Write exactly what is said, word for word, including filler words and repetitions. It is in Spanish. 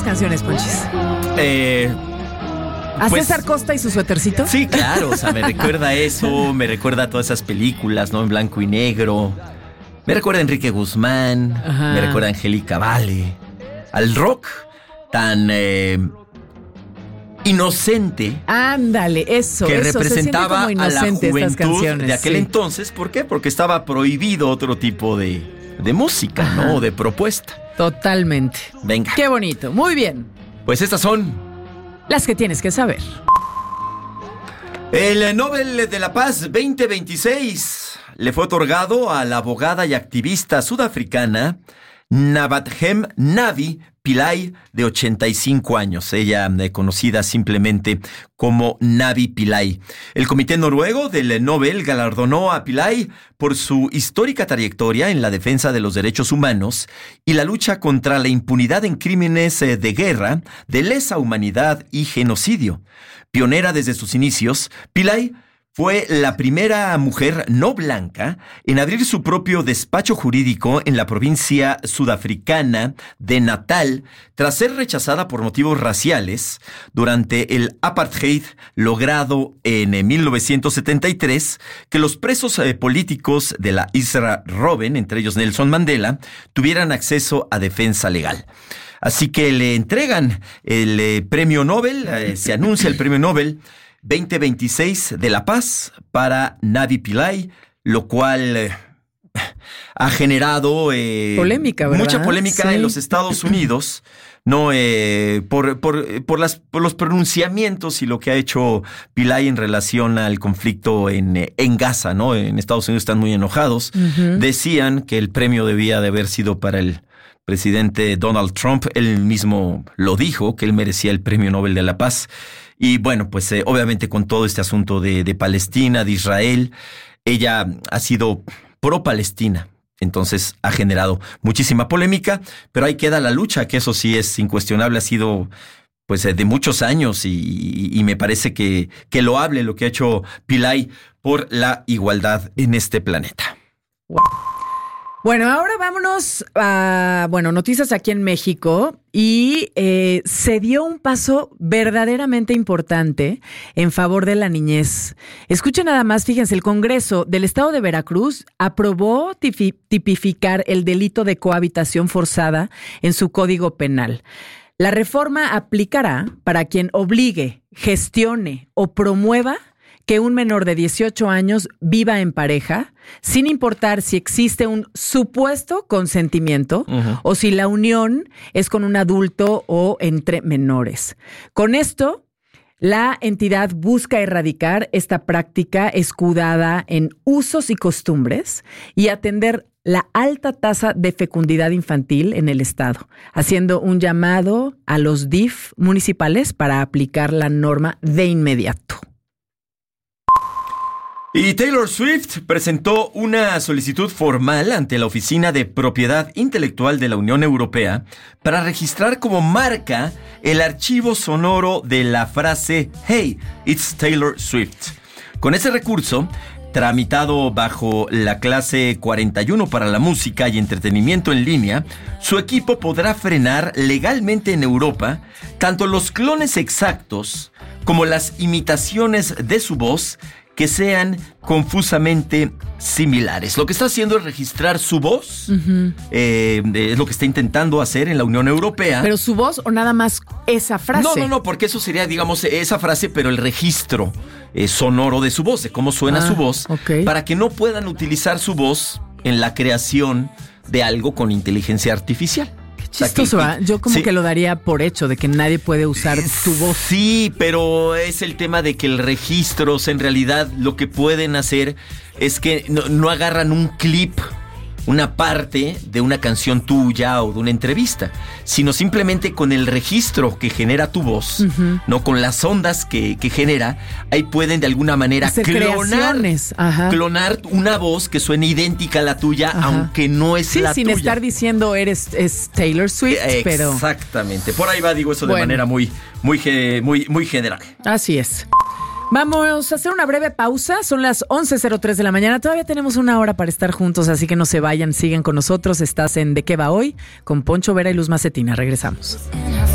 canciones, Ponchis? Eh... ¿A Pues, César Costa y su suétercito? Sí, claro, o sea, me recuerda eso, me recuerda a todas esas películas, ¿no? En blanco y negro. Me recuerda a Enrique Guzmán, Ajá. me recuerda a Angélica Vale. Al rock tan eh, inocente Ándale, eso, que eso. representaba Se siente como a la inocente estas juventud canciones, de aquel sí. entonces. ¿Por qué? Porque estaba prohibido otro tipo de, de música, Ajá. ¿no? O de propuesta. Totalmente. Venga, Qué bonito, muy bien. pues estas son... Las que tienes que saber. El Nobel de la Paz veinte veintiséis le fue otorgado a la abogada y activista sudafricana Nabatjem Navi Pillay, de ochenta y cinco años, ella eh, conocida simplemente como Navi Pillay. El Comité Noruego del Nobel galardonó a Pillay por su histórica trayectoria en la defensa de los derechos humanos y la lucha contra la impunidad en crímenes eh, de guerra, de lesa humanidad y genocidio. Pionera desde sus inicios, Pillay fue la primera mujer no blanca en abrir su propio despacho jurídico en la provincia sudafricana de Natal, tras ser rechazada por motivos raciales durante el apartheid logrado en mil novecientos setenta y tres, que los presos eh, políticos de la Isla Robben, entre ellos Nelson Mandela, tuvieran acceso a defensa legal. Así que le entregan el eh, premio Nobel, eh, se anuncia el premio Nobel veinte veintiséis de la Paz para Navi Pillay, lo cual eh, ha generado eh, polémica, ¿verdad? mucha polémica Sí. en los Estados Unidos, no eh, por, por, por, las, por los pronunciamientos y lo que ha hecho Pillay en relación al conflicto en, en Gaza, ¿no? En Estados Unidos están muy enojados. Uh-huh. Decían que el premio debía de haber sido para el presidente Donald Trump. Él mismo lo dijo, que él merecía el premio Nobel de la Paz. Y bueno, pues eh, obviamente con todo este asunto de, de Palestina, de Israel, ella ha sido pro-Palestina. Entonces ha generado muchísima polémica, pero ahí queda la lucha, que eso sí es incuestionable, ha sido pues eh, de muchos años y, y, y me parece que, que loable lo que ha hecho Pillay por la igualdad en este planeta. Wow. Bueno, ahora vámonos a, bueno, noticias aquí en México y eh, se dio un paso verdaderamente importante en favor de la niñez. Escuchen nada más, fíjense, el Congreso del Estado de Veracruz aprobó tipi- tipificar el delito de cohabitación forzada en su Código Penal. La reforma aplicará para quien obligue, gestione o promueva que un menor de dieciocho años viva en pareja, sin importar si existe un supuesto consentimiento uh-huh. o si la unión es con un adulto o entre menores. Con esto, la entidad busca erradicar esta práctica escudada en usos y costumbres y atender la alta tasa de fecundidad infantil en el estado, haciendo un llamado a los D I F municipales para aplicar la norma de inmediato. Y Taylor Swift presentó una solicitud formal ante la Oficina de Propiedad Intelectual de la Unión Europea para registrar como marca el archivo sonoro de la frase "Hey, it's Taylor Swift". Con ese recurso, tramitado bajo la clase cuarenta y uno para la música y entretenimiento en línea, su equipo podrá frenar legalmente en Europa tanto los clones exactos como las imitaciones de su voz que sean confusamente similares. Lo que está haciendo es registrar su voz, uh-huh. eh, es lo que está intentando hacer en la Unión Europea. ¿Pero su voz o nada más esa frase? No, no, no, porque eso sería, digamos, esa frase, pero el registro eh, sonoro de su voz, de cómo suena ah, su voz, okay. para que no puedan utilizar su voz en la creación de algo con inteligencia artificial. Chistoso, ¿eh? Yo como sí. que lo daría por hecho de que nadie puede usar tu voz. Sí, pero es el tema de que el registro, o sea, en realidad lo que pueden hacer es que no, no agarran un clip, una parte de una canción tuya o de una entrevista, sino simplemente con el registro que genera tu voz, uh-huh. no con las ondas que, que genera, ahí pueden de alguna manera hacer clonar, Ajá. clonar una voz que suene idéntica a la tuya, Ajá. aunque no es sí, la sin tuya. Sin estar diciendo eres es Taylor Swift, eh, pero... Exactamente, por ahí va, digo eso bueno. de manera muy, muy, muy, muy general. Así es. Vamos a hacer una breve pausa, son las once cero tres de la mañana, todavía tenemos una hora para estar juntos, así que no se vayan, sigan con nosotros, estás en ¿De qué va hoy? Con Poncho Vera y Luz Macetina, regresamos.